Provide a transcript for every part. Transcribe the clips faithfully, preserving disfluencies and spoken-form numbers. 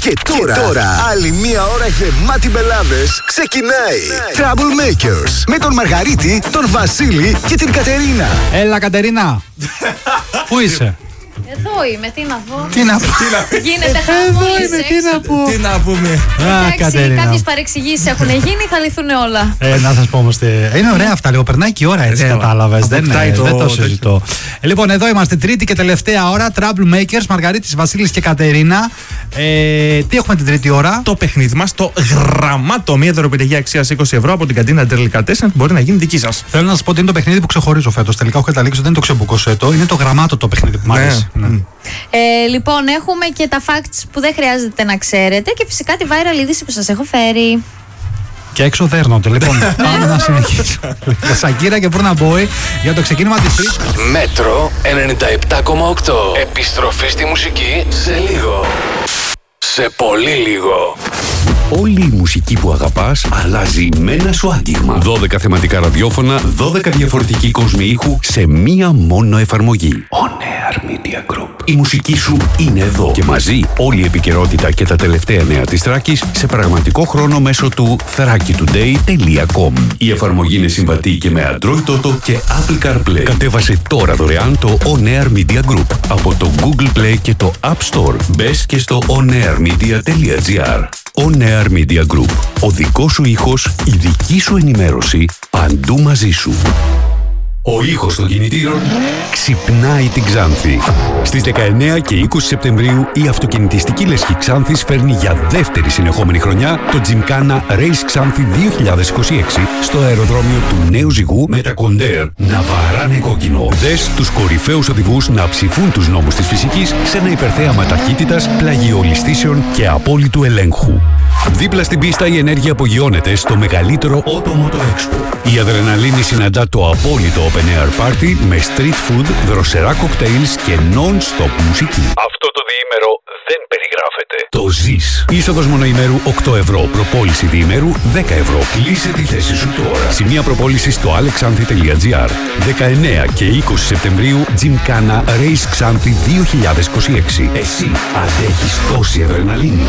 Και τώρα, και τώρα άλλη μία ώρα γεμάτη μπελάδες ξεκινάει. Troublemakers με τον Μαργαρίτη, τον Βασίλη και την Κατερίνα. Έλα, Κατερίνα. Πού είσαι? Εδώ είμαι, τι να πω. Τι να πω. Γίνεται χαμός. Εδώ είμαι, τι να πω. Τι να πούμε. Εντάξει, κάποιες παρεξηγήσεις έχουν γίνει, θα λυθούν όλα. Ε, να σας πω όμως. Είναι ωραία αυτά, λίγο. Περνάει και η ώρα, έτσι, κατάλαβες. Δεν, το, δεν το συζητώ. Ε, λοιπόν, εδώ είμαστε, τρίτη και τελευταία ώρα. Troublemakers, Μαργαρίτης, Βασίλης και Κατερίνα. Ε, τι έχουμε την τρίτη ώρα? Το παιχνίδι μας, το γραμμάτο, μία δωροπιταγή αξίας είκοσι ευρώ από την καντίνα Delicatessen, μπορεί να γίνει δική σας. Θέλω να σας πω ότι είναι το παιχνίδι που ξεχωρίζω φέτος. Τελικά έχω καταλήξει ότι δεν είναι το ξεμπουκοσέτο, είναι το γραμμάτο το παιχνίδι που μου αρέσει. Ναι. Ναι. Ε, λοιπόν, έχουμε και τα facts που δεν χρειάζεται να ξέρετε και φυσικά τη viral είδηση που σας έχω φέρει. Και έξω δέρνονται. Λοιπόν, πάμε να συνεχίσουμε. Σακύρα και Burna Boy για το ξεκίνημα της τρεις. Μέτρο ενενήντα επτά κόμμα οκτώ. Επιστροφή στη μουσική σε λίγο. Σε πολύ λίγο. Όλη η μουσική που αγαπάς αλλάζει με ένα σου άγγιγμα. δώδεκα θεματικά ραδιόφωνα, δώδεκα διαφορετικοί κόσμοι ήχου σε μία μόνο εφαρμογή. On Air Media Group. Η μουσική σου είναι εδώ και μαζί όλη η επικαιρότητα και τα τελευταία νέα της Θράκης σε πραγματικό χρόνο μέσω του θράκη τουντέι τελεία κομ. Η εφαρμογή είναι συμβατή και με Android Auto και Apple CarPlay. Κατέβασε τώρα δωρεάν το On Air Media Group από το Google Play και το App Store. Μπες και στο onairmedia τελεία gr. On Air Media Group. Ο δικός σου ήχος, η δική σου ενημέρωση, παντού μαζί σου. Ο ήχος των κινητήρων ξυπνάει την Ξάνθη. Στις δεκαεννέα και είκοσι Σεπτεμβρίου η αυτοκινητιστική λέσχη Ξάνθης φέρνει για δεύτερη συνεχόμενη χρονιά το Gymkhana Race Ξάνθη δύο χιλιάδες είκοσι έξι στο αεροδρόμιο του Νέου Ζυγού με τα κοντέρ να βαράνε κόκκινο. Δες τους κορυφαίους οδηγούς να ψηφούν τους νόμους της φυσικής σε ένα υπερθέαμα ταχύτητας, πλαγιολιστήσεων και απόλυτου ελέγχου. Δίπλα στην πίστα η ενέργεια απογειώνεται στο μεγαλύτερο Automoto Expo. Η αδρεναλίνη συναντά το απόλυτο Open Air Party με street food, δροσερά cocktails και non-stop μουσική. Αυτό το διήμερο δεν περιγράφεται. Το ζεις. Είσοδος μονοημέρου οκτώ ευρώ, προπόληση διήμερου δέκα ευρώ. Κλείσε τη θέση σου τώρα. Σημεία προπόληση στο alexanthi τελεία gr. δεκαεννέα και είκοσι Σεπτεμβρίου Gymkhana Race Ξάνθη δύο χιλιάδες είκοσι έξι. Εσύ αντέχεις τόση αδρεναλίνη?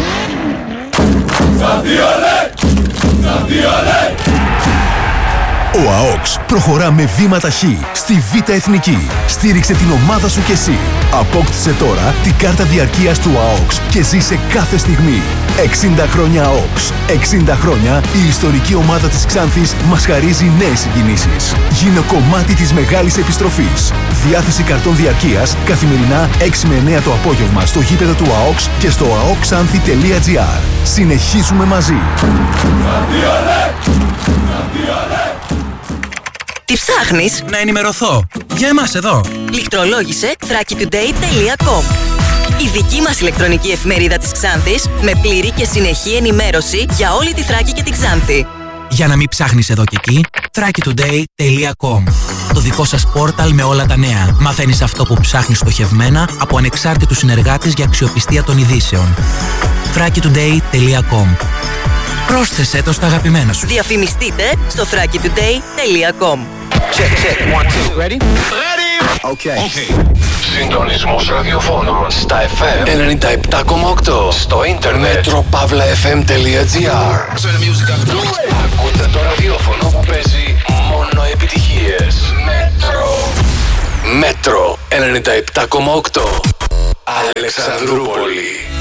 Ο ΑΟΚΣ προχωρά με βήμα ταχύ στη Β' Εθνική. Στήριξε την ομάδα σου κι εσύ. Απόκτησε τώρα την κάρτα διαρκείας του ΑΟΚΣ και ζήσε κάθε στιγμή. εξήντα χρόνια ΑΟΚΣ. εξήντα χρόνια η ιστορική ομάδα της Ξάνθης μας χαρίζει νέες συγκινήσεις. Γίνε κομμάτι της μεγάλης επιστροφής. Διάθεση καρτών διαρκείας καθημερινά έξι με εννέα το απόγευμα στο γήπεδο του ΑΟΚΣ και στο aoxanthi τελεία gr. Συνεχίζουμε μαζί. Τι ψάχνεις? Να ενημερωθώ. Για εμάς εδώ. Λιχτρολόγησε θράκη τουντέι τελεία κομ. Η δική μας ηλεκτρονική εφημερίδα της Ξάνθης με πλήρη και συνεχή ενημέρωση για όλη τη Θράκη και τη Ξάνθη. Για να μην ψάχνεις εδώ και εκεί, θράκη τουντέι τελεία κομ. Το δικό σας πόρταλ με όλα τα νέα. Μαθαίνεις αυτό που ψάχνεις στοχευμένα από ανεξάρτητους συνεργάτες για αξιοπιστία των ειδήσεων. θράκη τουντέι τελεία κομ. Πρόσθεσέ το στα αγαπημένα σου. Διαφημιστείτε στο θράκη τουντέι τελεία κομ. Συντονισμός ραδιοφώνων στα εφ εμ ενενήντα επτά κόμμα οκτώ. Στο ίντερνετ μέτρο παύλα εφ εμ τελεία gr. Ακούτε το ραδιόφωνο που παίζει μόνο επιτυχίες. Μέτρο. Μέτρο ενενήντα επτά κόμμα οκτώ. Αλεξανδρούπολη.